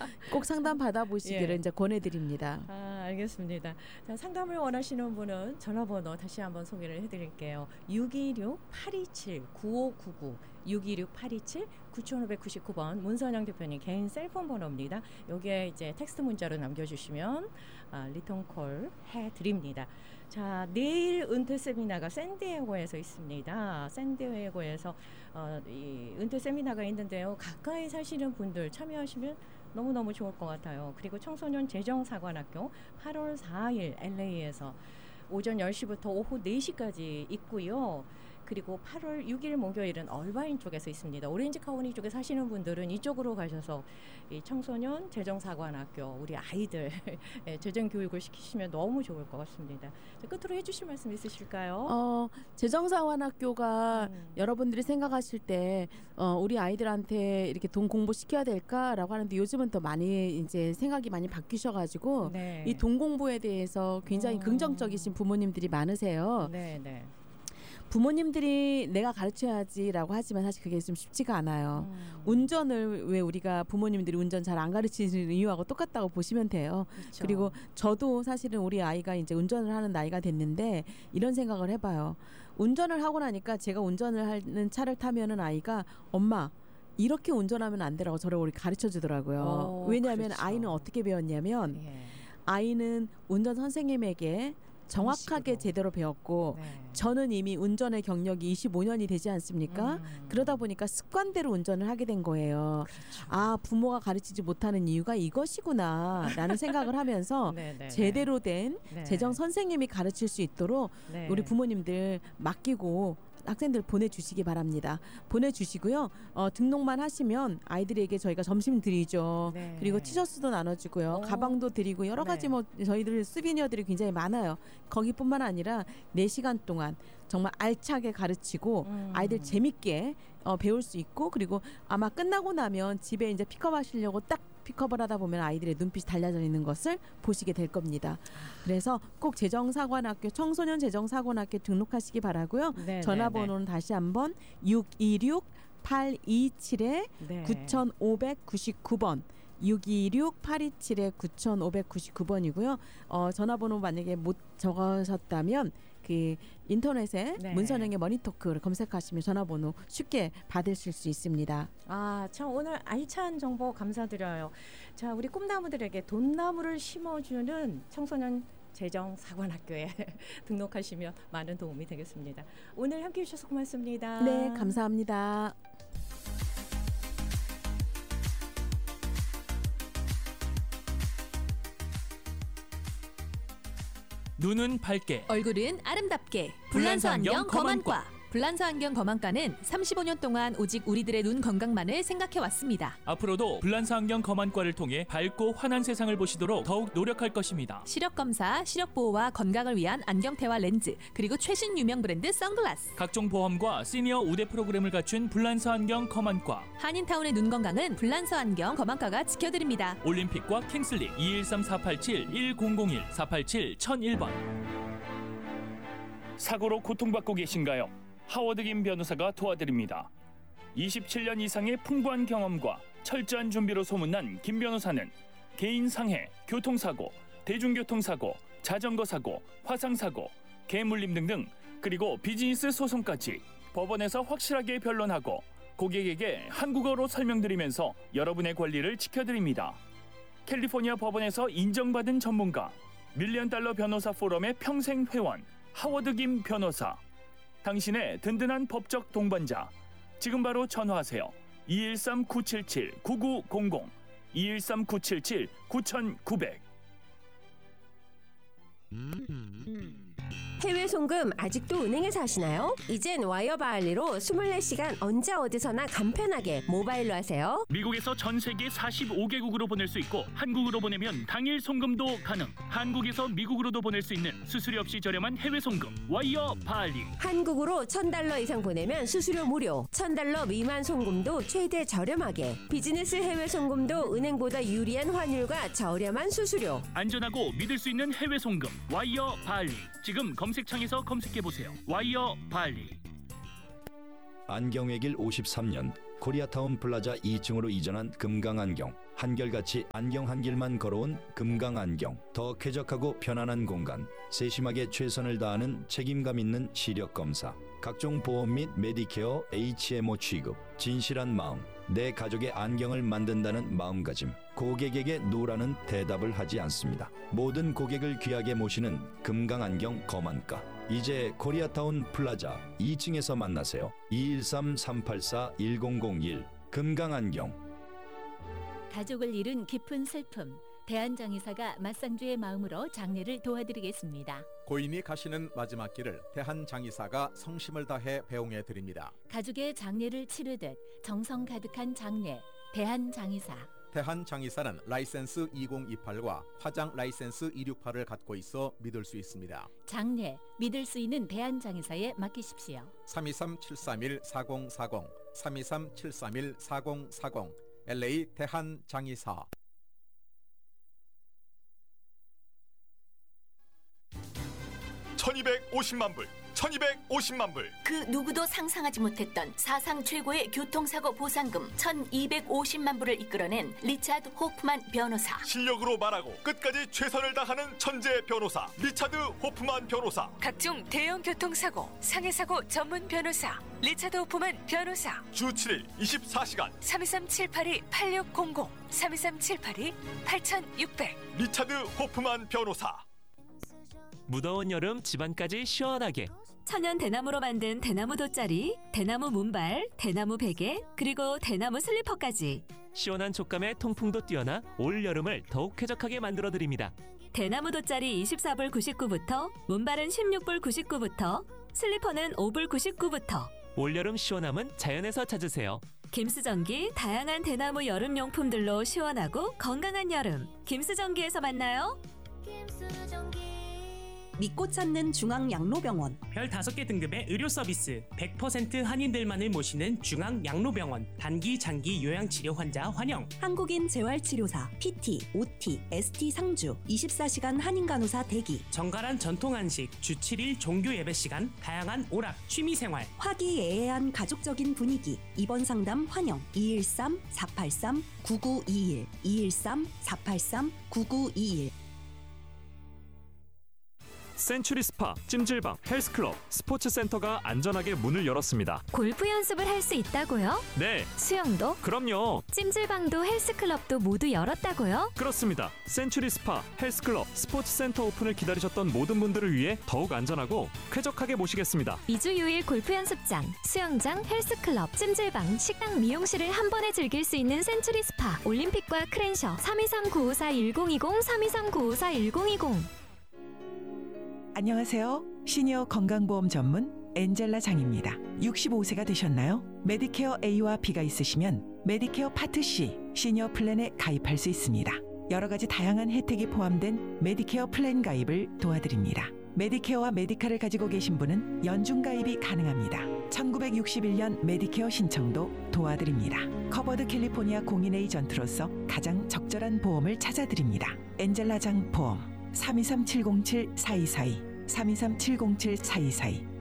꼭 상담 받아보시기를 예. 이제 권해드립니다. 알겠습니다. 자, 상담을 원하시는 분은 전화번호 다시 한번 소개를 해드릴게요. 626-827-9599 626-827-9599번 문선영 대표님 개인 셀폰 번호입니다. 여기에 이제 텍스트 문자로 남겨주시면 리턴콜 해드립니다. 자, 내일 은퇴 세미나가 샌디에고에서 있습니다. 샌디에고에서 이 은퇴 세미나가 있는데요. 가까이 사시는 분들 참여하시면 너무너무 좋을 것 같아요. 그리고 청소년 재정사관학교 8월 4일 LA에서 오전 10시부터 오후 4시까지 있고요. 그리고 8월 6일 목요일은 얼바인 쪽에서 있습니다. 오렌지 카운티 쪽에 사시는 분들은 이쪽으로 가셔서 이 청소년 재정사관학교 우리 아이들 재정교육을 시키시면 너무 좋을 것 같습니다. 자, 끝으로 해주실 말씀 있으실까요? 재정사관학교가 여러분들이 생각하실 때 우리 아이들한테 이렇게 돈 공부시켜야 될까라고 하는데 요즘은 더 많이 이제 생각이 많이 바뀌셔가지고 네. 이 돈 공부에 대해서 굉장히 긍정적이신 부모님들이 많으세요. 네. 부모님들이 내가 가르쳐야지라고 하지만 사실 그게 좀 쉽지가 않아요. 운전을 왜 우리가 부모님들이 운전 잘 안 가르치는 이유하고 똑같다고 보시면 돼요. 그렇죠. 그리고 저도 사실은 우리 아이가 이제 운전을 하는 나이가 됐는데 이런 생각을 해봐요. 운전을 하고 나니까 제가 운전을 하는 차를 타면은 아이가 엄마 이렇게 운전하면 안 되라고 저를 우리 가르쳐 주더라고요. 왜냐하면 그렇죠. 아이는 어떻게 배웠냐면 예. 아이는 운전 선생님에게 정확하게 방식으로. 제대로 배웠고 네. 저는 이미 운전의 경력이 25년이 되지 않습니까? 그러다 보니까 습관대로 운전을 하게 된 거예요. 그렇죠. 아, 부모가 가르치지 못하는 이유가 이것이구나 라는 생각을 하면서 네. 제대로 된 네. 재정 선생님이 가르칠 수 있도록 네. 우리 부모님들 맡기고 학생들 보내주시기 바랍니다. 보내주시고요. 등록만 하시면 아이들에게 저희가 점심 드리죠. 네. 그리고 티셔츠도 나눠주고요. 가방도 드리고 여러 가지 네. 뭐 저희들 수비니어들이 굉장히 많아요. 거기뿐만 아니라 4시간 동안 정말 알차게 가르치고 아이들 재밌게 배울 수 있고 그리고 아마 끝나고 나면 집에 이제 픽업하시려고 딱 픽업을 하다 보면 아이들의 눈빛이 달라져 있는 것을 보시게 될 겁니다. 그래서 꼭 재정사관학교 청소년 재정사관학교 등록하시기 바라고요. 네, 전화번호는 다시 한번 626-827-9599번 626-827-9599번이고요. 전화번호 만약에 못 적으셨다면 그 인터넷에 네. 문선영의 머니토크를 검색하시면 전화번호 쉽게 받으실 수 있습니다. 참 오늘 알찬 정보 감사드려요. 자, 우리 꿈나무들에게 돈나무를 심어주는 청소년 재정사관학교에 등록하시면 많은 도움이 되겠습니다. 오늘 함께해 주셔서 고맙습니다. 네, 감사합니다. 눈은 밝게 얼굴은 아름답게 불란서 안경 검안과 불란서 안경 검안과는 35년 동안 오직 우리들의 눈 건강만을 생각해왔습니다. 앞으로도 불란서 안경 검안과를 통해 밝고 환한 세상을 보시도록 더욱 노력할 것입니다. 시력검사, 시력보호와 건강을 위한 안경테와 렌즈, 그리고 최신 유명 브랜드 선글라스. 각종 보험과 시니어 우대 프로그램을 갖춘 불란서 안경 검안과 한인타운의 눈 건강은 불란서 안경 검안과가 지켜드립니다. 올림픽과 킹슬리 213-487-1001 487-1001번. 사고로 고통받고 계신가요? 하워드 김 변호사가 도와드립니다. 27년 이상의 풍부한 경험과 철저한 준비로 소문난 김 변호사는 개인 상해, 교통사고, 대중교통사고, 자전거사고, 화상사고, 개물림 등등 그리고 비즈니스 소송까지 법원에서 확실하게 변론하고 고객에게 한국어로 설명드리면서 여러분의 권리를 지켜드립니다. 캘리포니아 법원에서 인정받은 전문가, $1,000,000 변호사 포럼의 평생 회원 하워드 김 변호사. 당신의 든든한 법적 동반자. 지금 바로 전화하세요. 213-977-9900 213-977-9900. 해외 송금 아직도 은행에서 하시나요? 이젠 와이어 바할리로 24시간 언제 어디서나 간편하게 모바일로 하세요. 미국에서 전 세계 45개국으로 보낼 수 있고 한국으로 보내면 당일 송금도 가능. 한국에서 미국으로도 보낼 수 있는 수수료 없이 저렴한 해외 송금 와이어 바할리. 한국으로 $1,000 이상 보내면 수수료 무료, $1,000 미만 송금도 최대 저렴하게, 비즈니스 해외 송금도 은행보다 유리한 환율과 저렴한 수수료. 안전하고 믿을 수 있는 해외 송금 와이어 바할리. 지금 검색창에서 검색해보세요. 와이어 바할리. 안경의 길 53년 코리아타운 플라자 2층으로 이전한 금강안경. 한결같이 안경 한 길만 걸어온 금강안경. 더 쾌적하고 편안한 공간, 세심하게 최선을 다하는 책임감 있는 시력검사, 각종 보험 및 메디케어 HMO 취급, 진실한 마음, 내 가족의 안경을 만든다는 마음가짐. 고객에게 노라는 대답을 하지 않습니다. 모든 고객을 귀하게 모시는 금강안경 거만가. 이제 코리아타운 플라자 2층에서 만나세요. 213-384-1001 금강안경. 가족을 잃은 깊은 슬픔, 대한장의사가 맞상주의 마음으로 장례를 도와드리겠습니다. 고인이 가시는 마지막 길을 대한장의사가 성심을 다해 배웅해 드립니다. 가족의 장례를 치르듯 정성 가득한 장례, 대한장의사. 대한장의사는 라이센스 2028과 화장 라이센스 268을 갖고 있어 믿을 수 있습니다. 장례, 믿을 수 있는 대한장의사에 맡기십시오. 323-731-4040, 323-731-4040, LA 대한장의사. $1250만, 1250만 불. 그 누구도 상상하지 못했던 사상 최고의 교통사고 보상금 1250만 불을 이끌어낸 리차드 호프만 변호사. 실력으로 말하고 끝까지 최선을 다하는 천재 변호사 리차드 호프만 변호사. 각종 대형 교통사고, 상해사고 전문 변호사 리차드 호프만 변호사. 주 7일 24시간 323-782-8600, 323-782-8600. 리차드 호프만 변호사. 무더운 여름 집안까지 시원하게 천연 대나무로 만든 대나무 돗자리, 대나무 문발, 대나무 베개, 그리고 대나무 슬리퍼까지 시원한 촉감에 통풍도 뛰어나 올 여름을 더욱 쾌적하게 만들어드립니다. 대나무 돗자리 24불 99부터, 문발은 16불 99부터, 슬리퍼는 5불 99부터. 올여름 시원함은 자연에서 찾으세요. 김스전기, 다양한 대나무 여름용품들로 시원하고 건강한 여름. 김스전기에서 만나요. 믿고 찾는 중앙양로병원. 별 5개 등급의 의료 서비스, 100% 한인들만을 모시는 중앙양로병원. 단기, 장기 요양치료 환자 환영. 한국인 재활치료사, PT, OT, ST 상주, 24시간 한인간호사 대기. 정갈한 전통 한식, 주 7일 종교 예배 시간, 다양한 오락, 취미생활. 화기애애한 가족적인 분위기. 입원 상담 환영. 213-483-9921, 213-483-9921. 센츄리 스파, 찜질방, 헬스클럽, 스포츠센터가 안전하게 문을 열었습니다. 골프 연습을 할 수 있다고요? 네. 수영도? 그럼요. 찜질방도 헬스클럽도 모두 열었다고요? 그렇습니다. 센츄리 스파, 헬스클럽, 스포츠센터 오픈을 기다리셨던 모든 분들을 위해 더욱 안전하고 쾌적하게 모시겠습니다. 2주 6일 골프 연습장, 수영장, 헬스클럽, 찜질방, 식당, 미용실을 한 번에 즐길 수 있는 센츄리 스파, 올림픽과 크랜셔. 323-954-1020, 323-954-1020. 안녕하세요. 시니어 건강보험 전문 엔젤라 장입니다. 65세가 되셨나요? 메디케어 A와 B가 있으시면 메디케어 파트 C 시니어 플랜에 가입할 수 있습니다. 여러 가지 다양한 혜택이 포함된 메디케어 플랜 가입을 도와드립니다. 메디케어와 메디카를 가지고 계신 분은 연중 가입이 가능합니다. 1961년 메디케어 신청도 도와드립니다. 커버드 캘리포니아 공인 에이전트로서 가장 적절한 보험을 찾아드립니다. 엔젤라 장 보험 323-707-4242, 323-707-4242.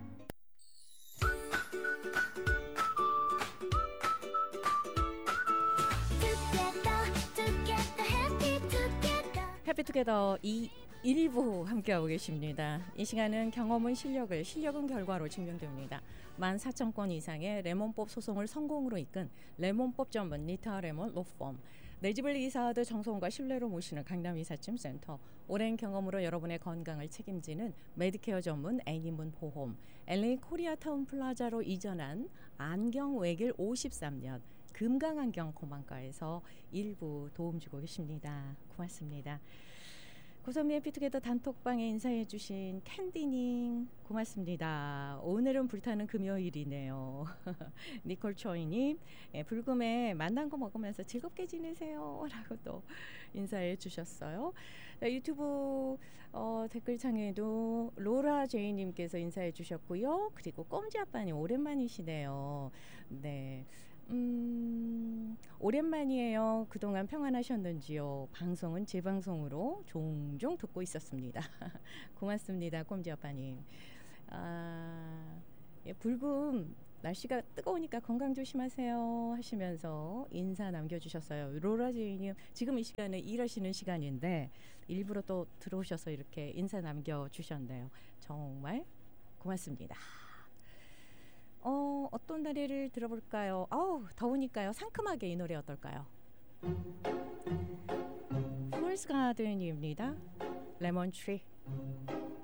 해피투게더 1부 함께하고 계십니다. 이 시간은 경험은 실력을, 실력은 결과로 증명됩니다. 14,000건 이상의 레몬법 소송을 성공으로 이끈 레몬법 전문 니타 레몬 로펌. 내 집을 이사하듯 정성과 신뢰로 모시는 강남 이삿짐센터. 오랜 경험으로 여러분의 건강을 책임지는 메디케어 전문 애니문 보험. LA 코리아타운 플라자로 이전한 안경 외길 53년 금강안경 고만가에서 일부 도움 주고 계십니다. 고맙습니다. 고선미의 피투게더 단톡방에 인사해 주신 캔디님 고맙습니다. 오늘은 불타는 금요일이네요. 니콜 초이님 불금에 만난 거 먹으면서 즐겁게 지내세요 라고 또 인사해 주셨어요. 유튜브 댓글창에도 로라 제이님께서 인사해 주셨고요. 그리고 꼼지 아빠님 오랜만이시네요. 네. 오랜만이에요. 그동안 평안하셨는지요? 방송은 재방송으로 종종 듣고 있었습니다. 고맙습니다. 꼼지 아빠님. 예, 불금 날씨가 뜨거우니까 건강 조심하세요 하시면서 인사 남겨주셨어요. 로라지님 지금 이 시간에 일하시는 시간인데 일부러 또 들어오셔서 이렇게 인사 남겨주셨네요. 정말 고맙습니다. 어떤 노래를 들어볼까요? 더우니까요. 상큼하게 이 노래 어떨까요? 플로리스 가든입니다. 레몬 트리.